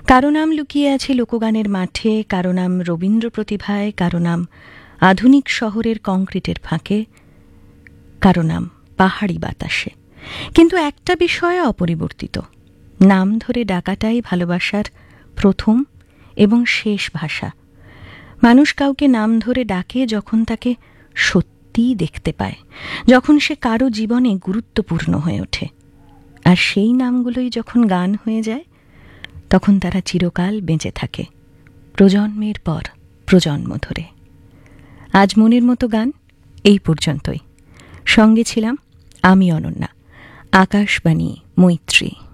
কারো নাম লুকিয়ে আছে লোকগানের মাঠে, কারো নাম রবীন্দ্র প্রতিভায়, কারো নাম আধুনিক শহরের কংক্রিটের ফাঁকে, কারো নাম পাহাড়ি বাতাসে। কিন্তু একটা বিষয় অপরিবর্তিত, নাম ধরে ডাকাটাই ভালোবাসার প্রথম এবং শেষ ভাষা। মানুষ কাউকে নাম ধরে ডাকে যখন তাকে সত্যিই দেখতে পায়, যখন সে কারো জীবনে গুরুত্বপূর্ণ হয়ে ওঠে। আর সেই নামগুলোই যখন গান হয়ে যায়, তখন তারা চিরকাল বেঁচে থাকে, প্রজন্মের পর প্রজন্ম ধরে। আজ মনের মতো গান এই পর্যন্তই। সঙ্গে ছিলাম আমি অনন্যা। আকাশবাণী, মৈত্রী।